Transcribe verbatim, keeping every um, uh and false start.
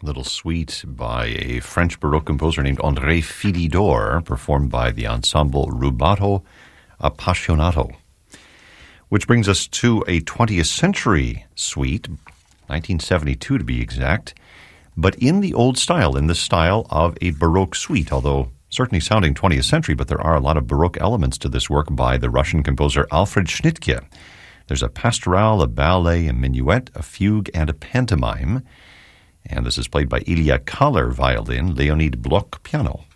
little suite by a French Baroque composer named André Philidor, performed by the ensemble Rubato Appassionato. Which brings us to a twentieth century suite, nineteen seventy-two to be exact, but in the old style, in the style of a Baroque suite, although certainly sounding twentieth century, but there are a lot of Baroque elements to this work by the Russian composer Alfred Schnittke. There's a pastoral, a ballet, a minuet, a fugue, and a pantomime. And this is played by Ilya Kahler, violin, Leonid Bloch, piano.